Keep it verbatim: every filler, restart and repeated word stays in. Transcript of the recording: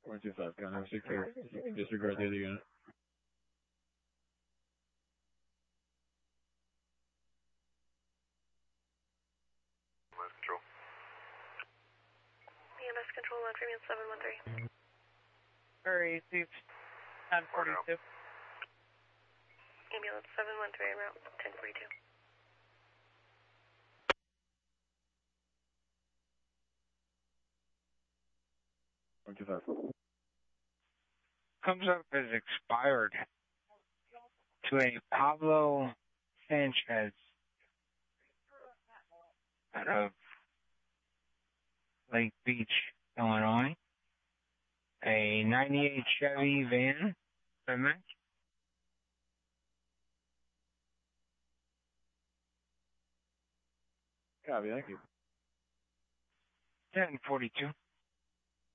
one two five, Contact secure. You can disregard the other unit. Control. E M S control on premium seven one three. Hurry, Steve. ten forty-two. Ambulance seven one three, route ten forty-two. one two five. Comes up as expired to a Pablo Sanchez out of Lake Beach, Illinois. A ninety-eight Chevy van. Match. Copy, thank you. ten forty-two.